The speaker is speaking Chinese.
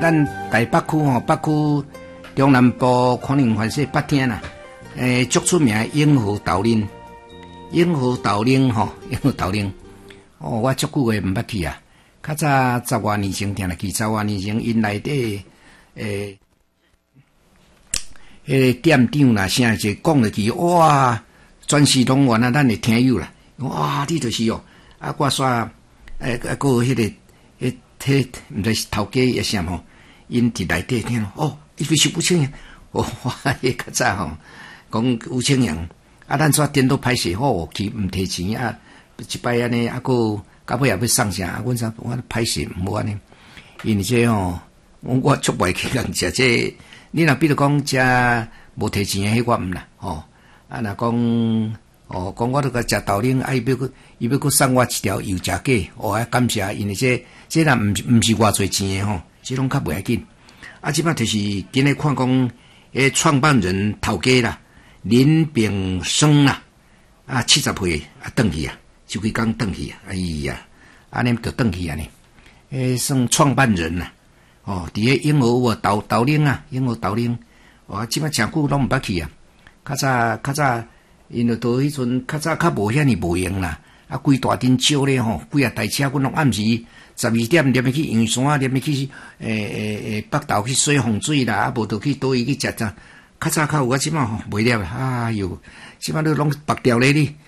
咱台北区吼，北区中南部可能还是北厅啦。足出名的永和豆奶，永和豆奶吼，永和豆奶。哦，我足久诶毋捌去啊。较早10多年前定来去，10多年前因内底店长啦，啥一讲落去，哇，全是拢原来咱诶听友啦。哇，你就是哦，啊，我煞个迄个毋知是头家也啥吼，因伫内底听哦，伊非是吴清阳，哦，哇，迄较早吼，讲吴清阳，啊，咱煞颠倒歹势好去毋摕钱啊，一摆安尼啊个到尾也要送啥，阮煞我歹势毋好安尼，因为这吼，我足袂去人食这，你若比如讲食无摕钱诶，迄我毋啦，吼，啊，若讲。哦，讲我都甲食豆奶，啊，伊要送我一条油炸鸡，哦，感谢，因为这若毋是偌侪钱诶吼，这拢较袂要紧。啊，即摆就是今日看讲，创办人头家啦，林炳生啦，啊，70岁啊，转去啊，就几工转去啊，哎呀，安尼就转去啊呢，算创办人啦，哦，伫个永和豆奶啊，永和豆奶，哦，即摆诚久拢毋捌去啊，较早。因为到迄阵较早较无遐尼无用啦，啊，规大阵少咧吼，几啊台车，阮拢暗时12点踮去阳山，踮去北投去洗风水啦，啊，无就去倒位去食。较早较有，即摆吼袂了，哎哟，即摆你拢白掉咧你。